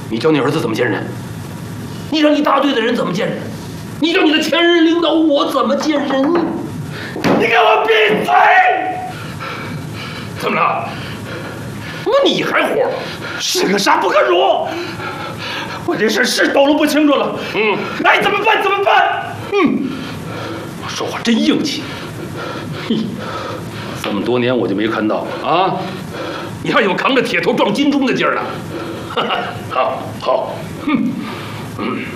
你教你儿子怎么见人？你让一大队的人怎么见人？你让你的前任领导我怎么见人？你给我闭嘴！怎么了？怎么你还活？ 是个傻不可辱！我这事是抖搂不清楚了。该怎么办怎么办？ 说话真硬气。这么多年我就没看到啊，你还有扛着铁头撞金钟的劲儿呢。好，